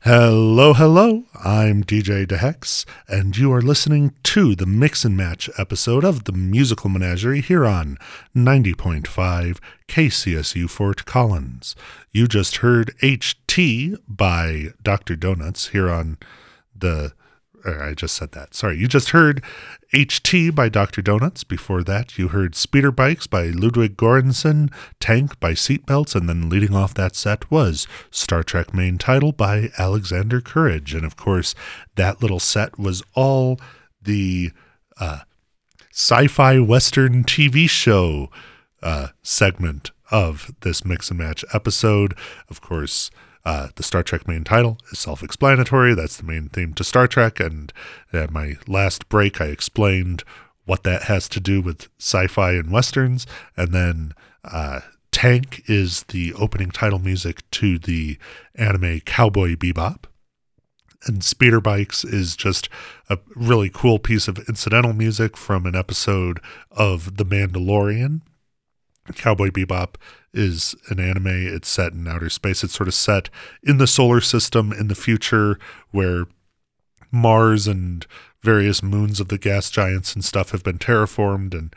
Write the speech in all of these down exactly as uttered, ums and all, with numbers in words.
Hello, hello, I'm D J DeHex, and you are listening to the Mix and Match episode of the Musical Menagerie here on ninety point five K C S U Fort Collins. You just heard H T by Doctor Donuts here on the... Or I just said that. Sorry, you just heard H T by Doctor Donuts. Before that, you heard Speeder Bikes by Ludwig Göransson, Tank by Seatbelts, and then leading off that set was Star Trek Main Title by Alexander Courage. And of course, that little set was all the uh, sci-fi Western T V show uh, segment of this Mix and Match episode. Of course, Uh, the Star Trek main title is self-explanatory. That's the main theme to Star Trek. And at my last break, I explained what that has to do with sci-fi and Westerns. And then uh, Tank is the opening title music to the anime Cowboy Bebop. And Speeder Bikes is just a really cool piece of incidental music from an episode of The Mandalorian. Cowboy Bebop is an anime. It's set in outer space. It's sort of set in the solar system in the future where Mars and various moons of the gas giants and stuff have been terraformed, and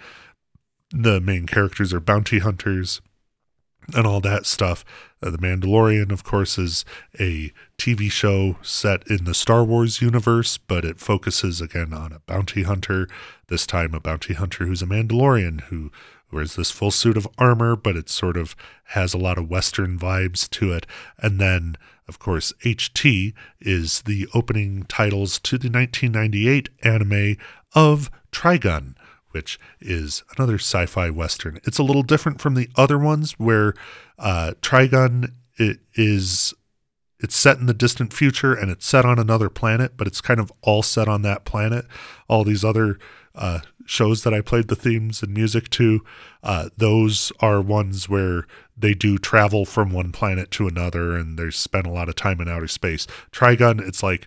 the main characters are bounty hunters and all that stuff. Uh, the Mandalorian, of course, is a T V show set in the Star Wars universe, but it focuses again on a bounty hunter, this time a bounty hunter who's a Mandalorian who wears this full suit of armor, but it sort of has a lot of Western vibes to it. And then, of course, H T is the opening titles to the nineteen ninety-eight anime of Trigun, which is another sci-fi Western. It's a little different from the other ones where uh, Trigun it is... It's set in the distant future and it's set on another planet, but it's kind of all set on that planet. All these other uh, shows that I played the themes and music to, uh, those are ones where they do travel from one planet to another and they spend a lot of time in outer space. Trigun, it's like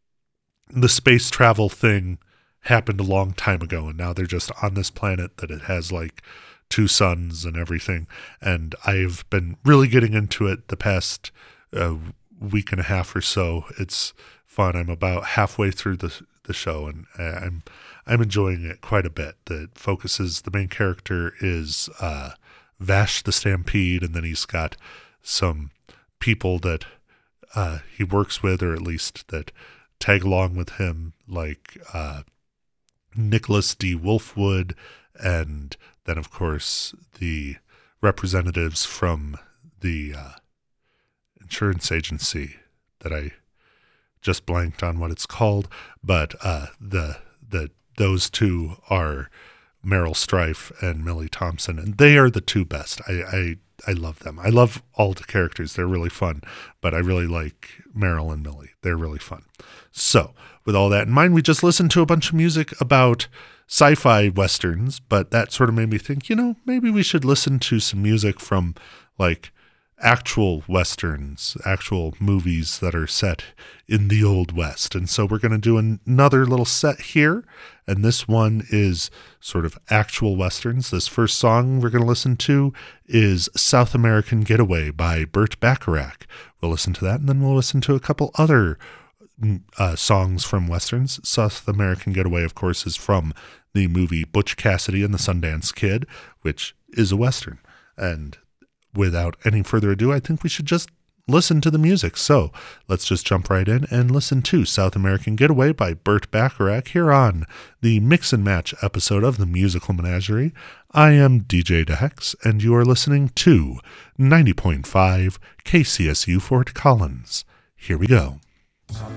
the space travel thing happened a long time ago and now they're just on this planet that it has like two suns and everything. And I've been really getting into it the past uh, week and a half or so. It's fun. I'm about halfway through the the show and I'm I'm enjoying it quite a bit. That focuses, the main character is uh, Vash the Stampede, and then he's got some people that uh, he works with, or at least that tag along with him, like uh, Nicholas D. Wolfwood, and then of course the representatives from the uh, insurance agency that I just blanked on what it's called, but uh, the the those two are Meryl Streif and Millie Thompson, and they are the two best. I, I I love them. I love all the characters. They're really fun, but I really like Meryl and Millie. They're really fun. So, with all that in mind, we just listened to a bunch of music about sci-fi Westerns, but that sort of made me think, you know, maybe we should listen to some music from, like, actual Westerns, actual movies that are set in the Old West. And so we're going to do an- another little set here. And this one is sort of actual Westerns. This first song we're going to listen to is South American Getaway by Burt Bacharach. We'll listen to that, and then we'll listen to a couple other uh, songs from Westerns. South American Getaway, of course, is from the movie Butch Cassidy and the Sundance Kid, which is a Western. And without any further ado, I think we should just listen to the music. So let's just jump right in and listen to South American Getaway by Burt Bacharach here on the Mix and Match episode of the Musical Menagerie. I am D J DeHex, and you are listening to ninety point five K C S U Fort Collins. Here we go. South